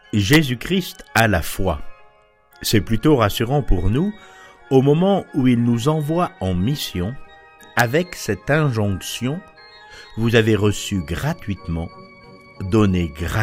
Jésus-Christ a la foi. C'est plutôt rassurant pour nous au moment où il nous envoie en mission avec cette injonction « Vous avez reçu gratuitement, donnez gratuitement ».